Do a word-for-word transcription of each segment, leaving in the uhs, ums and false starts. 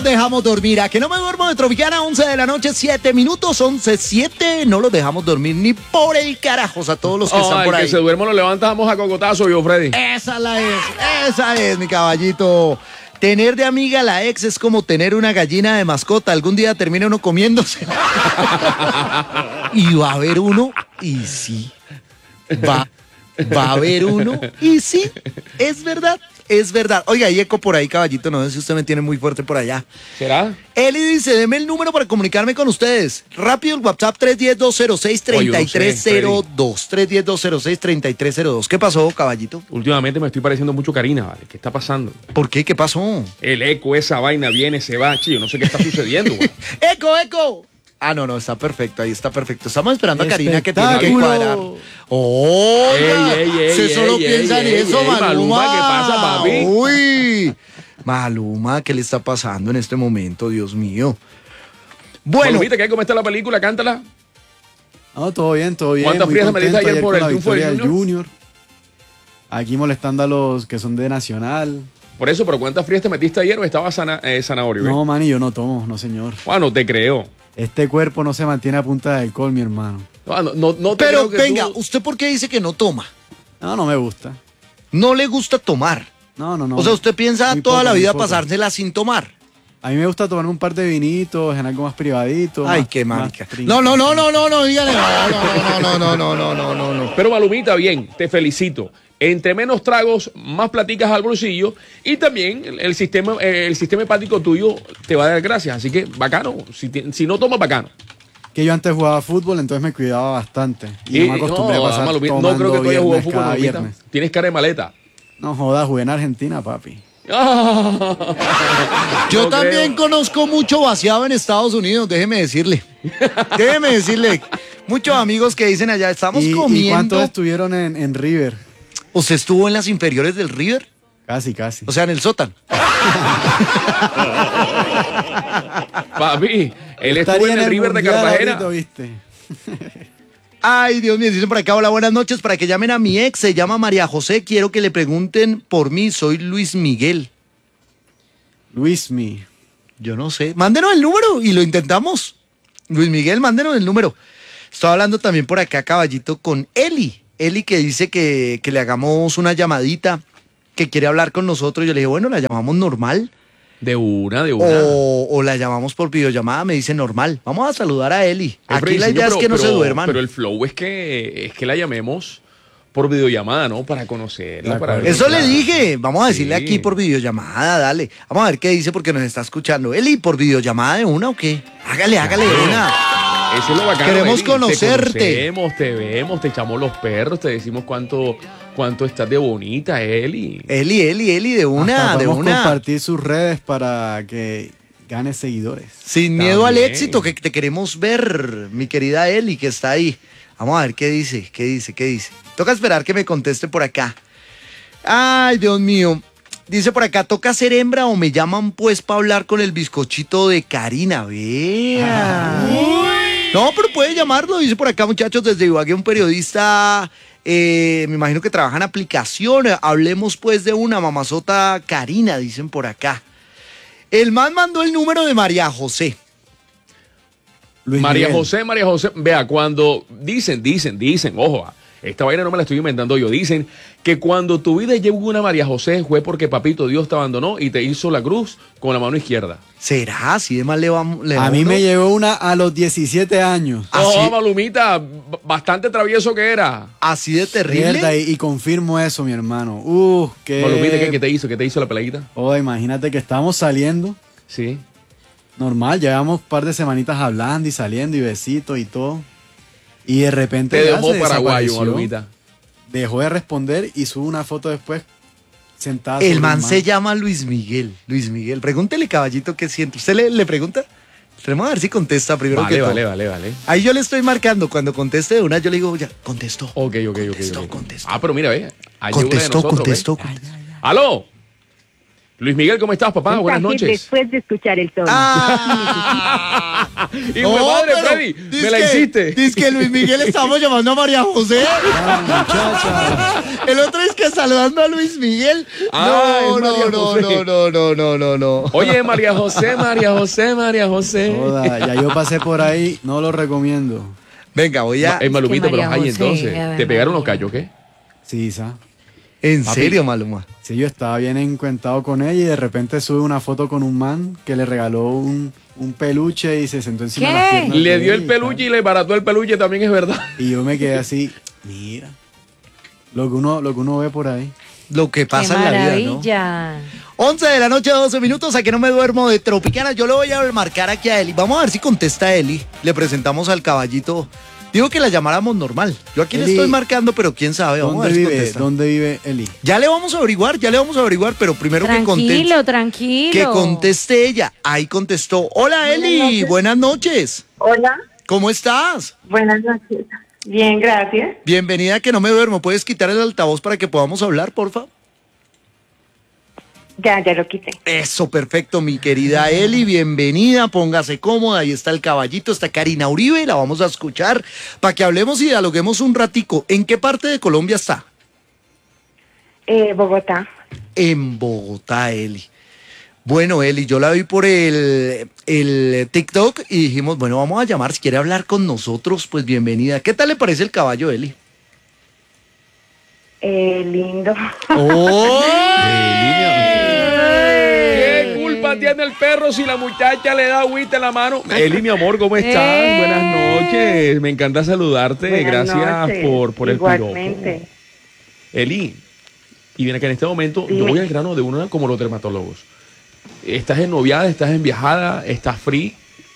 los dejamos dormir. A que no me duermo de Tropicana, once de la noche, siete minutos, once, siete. No los dejamos dormir ni por el carajos a todos los que oh, están por el ahí. que se duerma lo levantamos a cocotazo, yo, Freddy. Esa la es, esa es, mi caballito. Tener de amiga a la ex es como tener una gallina de mascota. Algún día termina uno comiéndose. Y va a haber uno, y sí. Va, va a haber uno, y sí. Es verdad, es verdad. Oiga, hay eco por ahí, caballito. No sé si usted me tiene muy fuerte por allá. ¿Será? Eli dice, deme el número para comunicarme con ustedes. Rápido, el WhatsApp tres uno cero, dos cero seis, tres tres cero dos. tres uno cero, dos cero seis, tres tres cero dos. ¿Qué pasó, caballito? Últimamente me estoy pareciendo mucho a Karina, ¿vale? ¿Qué está pasando? ¿Por qué? ¿Qué pasó? El eco, esa vaina viene, se va, chido. No sé qué está sucediendo, güey. ¡Eco, eco! Ah, no, no, está perfecto, ahí está perfecto. Estamos esperando a Karina que tiene que Espectáculo. cuadrar. ¡Oh! Ey, ey, ey, Se solo ey, piensa ey, en ey, eso, ey, Maluma. Maluma, ¿qué pasa, papi? Uy. Maluma, ¿qué le está pasando en este momento, Dios mío? Bueno. Malumita, ¿qué? ¿Cómo está la película? Cántala. No, todo bien, todo bien. ¿Cuántas muy frías me diste contento ayer por con el la triunfo del victoria Junior? Junior. Aquí molestando a los que son de Nacional. Por eso, ¿pero cuántas frías te metiste ayer o estaba sana, eh, zanahorio? No, man, y yo no tomo, no señor. Bueno, no te creo. Este cuerpo no se mantiene a punta de alcohol, mi hermano. No, no, no, no te Pero creo que venga, tú- ¿usted por qué dice que no toma? No, no me gusta. No le gusta tomar. No, no, no. O sea, ¿usted piensa Muy toda poco, la muy vida poco. pasársela sin tomar? A mí me gusta tomarme un par de vinitos en algo más privadito. Ay, más- qué más marica. trinca. No, no, no, no, no, no, dígale. No, no, no, no, no, no, no, no, no. Pero Malumita, bien, te felicito. Entre menos tragos, más platicas al bolsillo y también el, el sistema eh, el sistema hepático tuyo te va a dar gracias. Así que bacano. Si, ti- si no tomas, bacano. Que yo antes jugaba fútbol, entonces me cuidaba bastante. Y, no me acostumbré no, a pasar Malumita, no tomando creo que tú hayas jugado viernes fútbol, cada Malumita. viernes. Tienes cara de maleta. No jodas, jugué en Argentina, papi. Yo No también creo. conozco mucho vaciado en Estados Unidos, déjeme decirle. Déjeme decirle. Muchos amigos que dicen allá, estamos ¿Y, ¿Y comiendo. cuántos estuvieron en, en River? ¿Usted estuvo en las inferiores del River? Casi, casi. O sea, en el sótano. Papi, él estuvo Estaría en el River de Mundial Cartagena. ahorita, ¿viste? Ay, Dios mío, dicen por acá, hola, buenas noches, para que llamen a mi ex, se llama María José, quiero que le pregunten por mí, soy Luis Miguel. Luismi. Yo no sé, mándenos el número y lo intentamos. Luis Miguel, mándenos el número. Estaba hablando también por acá, caballito, con Eli. Eli que dice que, que le hagamos una llamadita, que quiere hablar con nosotros. Yo le dije, bueno, la llamamos normal De una, de una. o, o la llamamos por videollamada. Me dice normal. Vamos a saludar a Eli. El Aquí Freddy, la señor, idea es pero- que no se pero- duerman. Pero el flow es que, es que la llamemos por videollamada, ¿no? Para conocerla. De Para acuerdo. ver- Eso le claro. dije. Vamos a decirle Sí. aquí por videollamada, dale. Vamos a ver qué dice porque nos está escuchando. Eli, ¿por videollamada de una o qué? Hágale, hágale de una. Eso es lo bacano. Queremos Eli. conocerte. Te conocemos, te vemos, te echamos los perros, te decimos cuánto, cuánto estás de bonita, Eli. Eli, Eli, Eli, de una, Hasta de podemos una. compartir sus redes para que gane seguidores. Sin miedo al También. éxito, que te queremos ver, mi querida Eli, que está ahí. Vamos a ver qué dice, qué dice, qué dice. Toca esperar que me conteste por acá. Ay, Dios mío. Dice por acá, ¿toca ser hembra o me llaman pues para hablar con el bizcochito de Karina? Vea. No, pero puede llamarlo, dice por acá, muchachos, desde Ibagué, un periodista, eh, me imagino que trabaja en aplicación. Hablemos pues de una mamazota Karina, dicen por acá. El man mandó el número de María José. Luis María Miguel. José, María José, vea, cuando dicen, dicen, dicen, ojo, ah, esta vaina no me la estoy inventando yo, dicen que cuando tu vida llegó una María José fue porque papito Dios te abandonó y te hizo la cruz con la mano izquierda. ¿Será? Así de mal le va, le va A mí uno? me llegó una a los diecisiete años. ¿Ah, No, sí? Malumita, b- bastante travieso que era. ¿Así de terrible? Mierda, y, y confirmo eso, mi hermano. Uh, que... Malumita, ¿qué, qué te hizo? ¿Qué te hizo la peladita? Oh, imagínate que estábamos saliendo. Sí. Normal, llevamos un par de semanitas hablando y saliendo y besitos y todo. Y de repente Te ya dejó se paraguayo, desapareció. Malumita. Dejó de responder y sube una foto después sentada. sobre El un man se llama Luis Miguel. Luis Miguel. Pregúntele, caballito, qué siente. ¿Usted le, le pregunta? Vamos a ver si contesta primero Vale, que todo. vale, vale, vale. Ahí yo le estoy marcando. Cuando conteste de una, yo le digo, ya, contestó. Ok, ok, ok. Contestó, ok. contestó. Ah, pero mira, ve. ahí llegó una de Contestó, nosotros, contestó, ve. contestó. ¡Aló! Luis Miguel, ¿cómo estás, papá? Buenas Mensaje noches. Después de escuchar el tono. Ah, Y mi madre, pero Freddy, me la dizque- hiciste. Dice que Luis Miguel estamos llamando a María José. Muchacha. El otro es que saludando a Luis Miguel. Ah, no, es María no, no, José. no, no, no, no, no, no. Oye, María José, María José, María José. Joda, ya yo pasé por ahí, no lo recomiendo. Venga, voy a. Ma- eh, Malumita, Es que pero María ay, José, entonces, Ave ¿te pegaron los María. callos, qué? Sí, sa. En Papi. serio, Maluma. Sí, yo estaba bien encuentado con ella y de repente sube una foto con un man que le regaló un, un peluche y se sentó encima de ¿Qué? las piernas Le de dio él el y peluche tal. y le barató el peluche, también es verdad. Y yo me quedé así, mira. Lo que uno, lo que uno ve por ahí. Lo que Qué pasa en la vida, ¿no? maravilla. once de la noche, doce minutos, a que no me duermo de Tropicana. Yo le voy a marcar aquí a Eli. Vamos a ver si contesta Eli. Le presentamos al caballito. Digo que la llamáramos normal. Yo aquí le Eli, estoy marcando, pero quién sabe. Vamos a ¿Dónde ver si vive, contesta. ¿Dónde vive Eli? Ya le vamos a averiguar, ya le vamos a averiguar, pero primero que conteste. Tranquilo, tranquilo. Que conteste ella. Ahí contestó. Hola Eli, buenas noches. Hola, ¿Cómo estás? buenas noches. Bien, gracias. Bienvenida a que no me duermo. ¿Puedes quitar el altavoz para que podamos hablar, porfa? Ya, ya lo quité. Eso, perfecto, mi querida Eli, bienvenida, póngase cómoda, ahí está el caballito, está Karina Uribe, la vamos a escuchar para que hablemos y dialoguemos un ratico. ¿En qué parte de Colombia está? Eh, Bogotá. En Bogotá, Eli. Bueno, Eli, yo la vi por el, el TikTok y dijimos, bueno, vamos a llamar, si quiere hablar con nosotros, pues bienvenida. ¿Qué tal le parece el caballo, Eli? Eh, lindo. ¡Oh! ¿Qué culpa tiene el perro si la muchacha le da agüita en la mano? Eli, mi amor, ¿cómo estás? Eh. Buenas noches. Me encanta saludarte. Buenas Gracias noches. por, por el piropo. Igualmente. Eli, y viene que en este momento yo Dime. voy al grano de una como los dermatólogos. ¿Estás ennoviada? ¿Estás enviajada? ¿Estás free?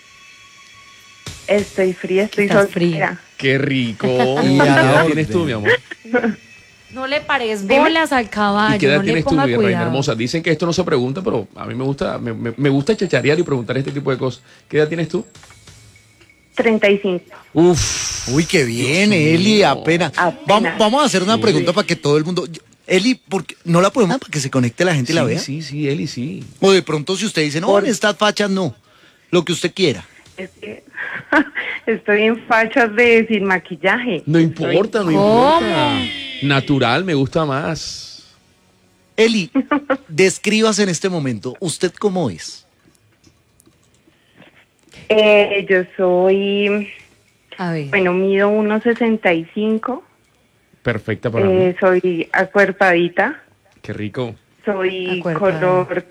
Estoy fría, estoy Estás soltera. ¡Qué rico! Y ¿Qué a la edad orden. tienes tú, mi amor? No le pares bolas al caballo. ¿Y qué edad no le tienes tú, ponga mi reina cuidado. hermosa? Dicen que esto no se pregunta, pero a mí me gusta, me, me- me gusta chacharear y preguntar este tipo de cosas. ¿Qué edad tienes tú? treinta y cinco. Uf. Uy, qué bien, Dios Eli, mío. apenas. Apenas. Vamos, vamos a hacer una Uy. pregunta para que todo el mundo... Eli, ¿por qué no la podemos para que se conecte la gente y la Sí, vea? sí, sí, Eli, sí. O de pronto si usted dice, no, Por- en estas fachas no. Lo que usted quiera. Es que estoy en fachas de sin maquillaje. No importa, no ¿Cómo? importa. Natural, me gusta más. Eli, describas en este momento, ¿usted cómo es? Eh, yo soy, A ver. bueno, mido uno sesenta y cinco. Perfecta para mí. Eh, soy acuerpadita. Qué rico. Soy Acuerpada. color